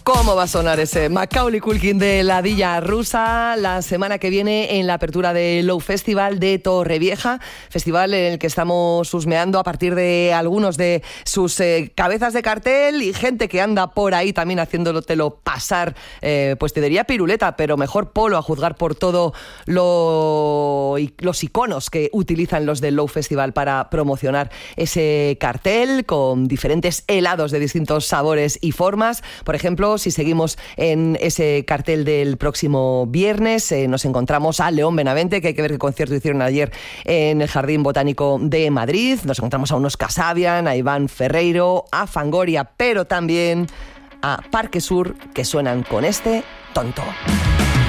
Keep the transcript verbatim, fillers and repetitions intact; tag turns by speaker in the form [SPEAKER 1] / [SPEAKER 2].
[SPEAKER 1] ¿Cómo va a sonar ese Macaulay Culkin de La Dilla Rusa la semana que viene en la apertura del Low Festival de Torrevieja? Festival en el que estamos husmeando a partir de algunos de sus eh, cabezas de cartel y gente que anda por ahí también haciéndotelo pasar, eh, pues te diría piruleta, pero mejor polo a juzgar por todo lo, los iconos que utilizan los del Low Festival para promocionar ese cartel con diferentes helados de distintos sabores y formas. Por ejemplo, si seguimos en ese cartel del próximo viernes, eh, nos encontramos a León Benavente, que hay que ver qué concierto hicieron ayer en el Jardín Botánico de Madrid. Nos encontramos a unos Casabian, a Iván Ferreiro, a Fangoria, pero también a Parque Sur, que suenan con este Tonto.